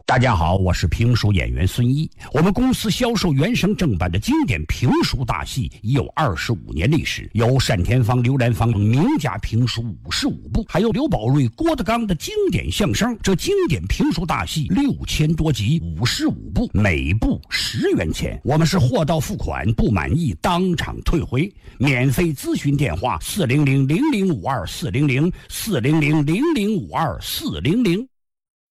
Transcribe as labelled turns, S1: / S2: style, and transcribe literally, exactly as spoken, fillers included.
S1: 大家好，我是评书演员孙一。我们公司销售原声正版的经典评书大戏已有二十五年历史，有单田芳、刘兰芳名家评书五十五部，还有刘宝瑞、郭德纲的经典相声。这经典评书大戏六千多集，五十五部，每部十元钱。我们是货到付款，不满意当场退回。免费咨询电话：四零零零零五二四零零四零零零零五二四零零。